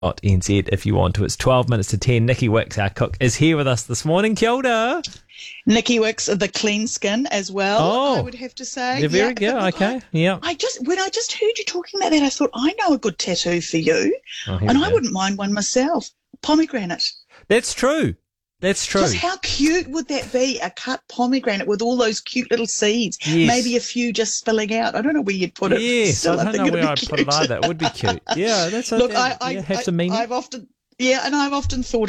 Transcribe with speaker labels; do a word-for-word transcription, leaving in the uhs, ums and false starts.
Speaker 1: N Z if you want to. It's twelve minutes to ten. Nikki Wicks, our cook, is here with us this morning. Kia ora.
Speaker 2: Nikki Wicks of the Clean Skin as well,
Speaker 1: oh,
Speaker 2: I would have to say.
Speaker 1: They're very
Speaker 2: yeah,
Speaker 1: good, okay.
Speaker 2: I,
Speaker 1: yeah.
Speaker 2: I just when I just heard you talking about that, I thought, I know a good tattoo for you.
Speaker 1: Oh,
Speaker 2: and I
Speaker 1: go.
Speaker 2: wouldn't mind one myself. Pomegranate.
Speaker 1: That's true. That's true.
Speaker 2: Just how cute would that be? A cut pomegranate with all those cute little seeds.
Speaker 1: Yes.
Speaker 2: Maybe a few just spilling out. I don't know where you'd put it.
Speaker 1: Yes,
Speaker 2: Still,
Speaker 1: I
Speaker 2: I
Speaker 1: don't
Speaker 2: think
Speaker 1: know where
Speaker 2: it'd
Speaker 1: I'd
Speaker 2: be
Speaker 1: put it
Speaker 2: cute.
Speaker 1: either. It would be cute. Yeah, that's
Speaker 2: Look,
Speaker 1: okay.
Speaker 2: I, I,
Speaker 1: yeah, have
Speaker 2: I,
Speaker 1: some meaning.
Speaker 2: I've often, yeah, and I've often thought